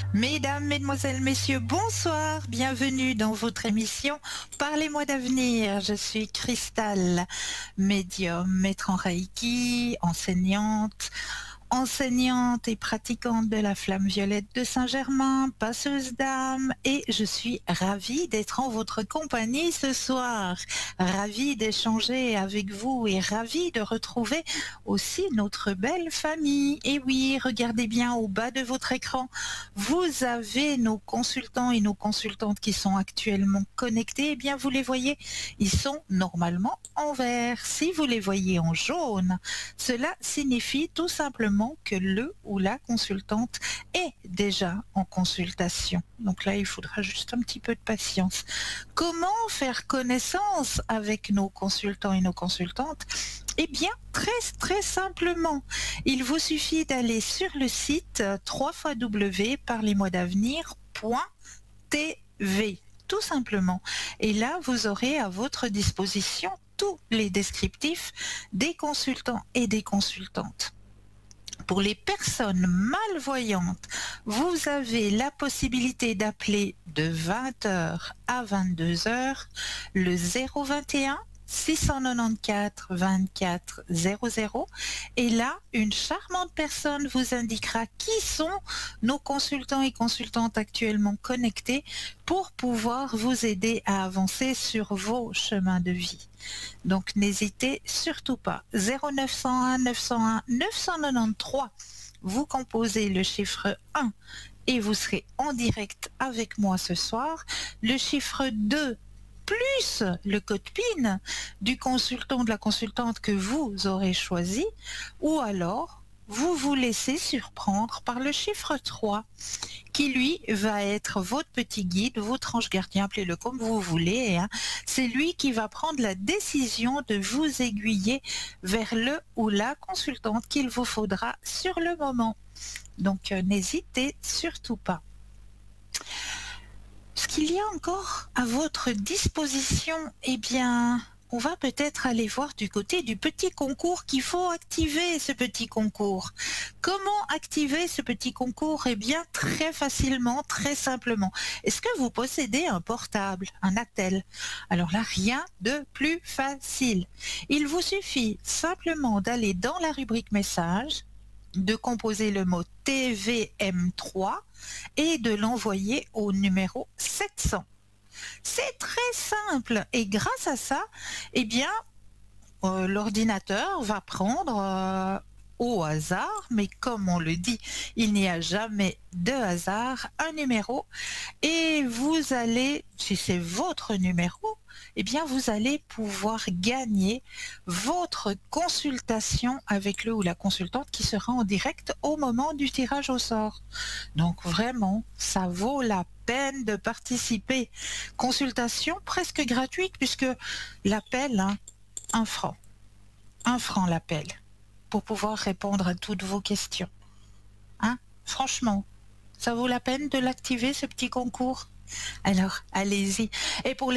Mesdames, Mesdemoiselles, Messieurs, bonsoir, bienvenue dans votre émission Parlez-moi d'avenir. Je suis Cristal, médium, maître en Reiki, enseignante et pratiquante de la flamme violette de Saint-Germain, passeuse d'âme, et je suis ravie d'être en votre compagnie ce soir, ravie d'échanger avec vous et ravie de retrouver aussi notre belle famille. Et oui, regardez bien au bas de votre écran, vous avez nos consultants et nos consultantes qui sont actuellement connectés. Eh bien, vous les voyez, ils sont normalement en vert. Si vous les voyez en jaune, cela signifie tout simplement que le ou la consultante est déjà en consultation. Donc là, il faudra juste un petit peu de patience. Comment faire connaissance avec nos consultants et nos consultantes? Eh bien, très simplement, il vous suffit d'aller sur le site www.parlez-moi-d'avenir.tv, tout simplement. Et là, vous aurez à votre disposition tous les descriptifs des consultants et des consultantes. Pour les personnes malvoyantes, vous avez la possibilité d'appeler de 20h à 22h le 021 694 24 00, et là, une charmante personne vous indiquera qui sont nos consultants et consultantes actuellement connectés pour pouvoir vous aider à avancer sur vos chemins de vie. Donc n'hésitez surtout pas. 0901 901 993, vous composez le chiffre 1 et vous serez en direct avec moi ce soir. Le chiffre 2 plus le code PIN du consultant, de la consultante que vous aurez choisi, ou alors vous vous laissez surprendre par le chiffre 3 qui lui va être votre petit guide, votre ange gardien, appelez-le comme vous voulez. C'est lui qui va prendre la décision de vous aiguiller vers le ou la consultante qu'il vous faudra sur le moment. Donc n'hésitez surtout pas. Ce qu'il y a encore à votre disposition, eh bien, on va peut-être aller voir du côté du petit concours qu'il faut activer, ce petit concours. Comment activer ce petit concours? Eh bien, très facilement, très simplement. Est-ce que vous possédez un portable, un attel? Alors là, rien de plus facile. Il vous suffit simplement d'aller dans la rubrique message, de composer le mot TVM3 et de l'envoyer au numéro 700. C'est très simple et grâce à ça, eh bien, l'ordinateur va prendre au hasard, mais comme on le dit, il n'y a jamais de hasard, un numéro, et vous allez, si c'est votre numéro, eh bien vous allez pouvoir gagner votre consultation avec le ou la consultante qui sera en direct au moment du tirage au sort. Donc vraiment, ça vaut la peine de participer. Consultation presque gratuite puisque l'appel, 1 franc. 1 franc l'appel pour pouvoir répondre à toutes vos questions. Franchement, ça vaut la peine de l'activer, ce petit concours? Alors, allez-y. Et pour les